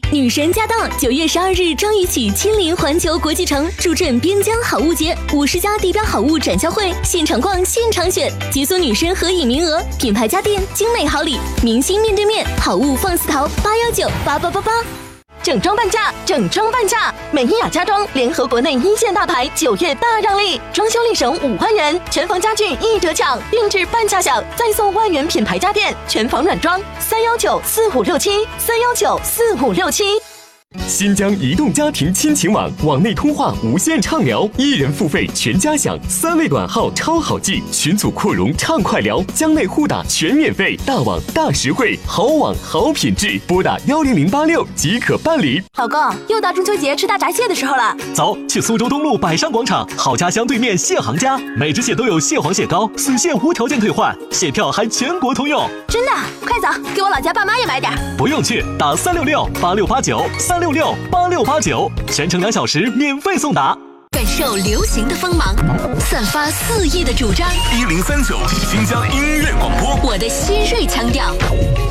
女神驾到！9月12日张宇起亲临环球国际城，助阵边疆好物节，50家地标好物展销会，现场逛，现场选，解锁女神合影名额，品牌家电，精美好礼，明星面对面，好物放肆淘，8198888。 整装半价，整装半价！美伊雅家装联合国内一线大牌，9月大让利，装修立省5万元，全房家具一折抢，定制半价享，再送万元品牌家电，全房软装，3194567，3194567。 新疆移动家庭亲情网，网内通话无限畅聊，1人付费全家享，3位短号超好记，群组扩容畅快聊，疆内互打全免费，大网大实惠，好网好品质，拨打10086即可办理。 老公，又到中秋节吃大闸蟹的时候了， 走，去苏州东路百商广场好家乡对面蟹行家，每只蟹都有蟹黄蟹膏，死蟹无条件退换，蟹票还全国通用。 真的？快走，给我老家爸妈也买点。 不用去，打3668689，3668689，全程2小时免费送达。 感受流行的锋芒，散发肆意的主张， 1039新疆音乐广播， 我的新锐腔调。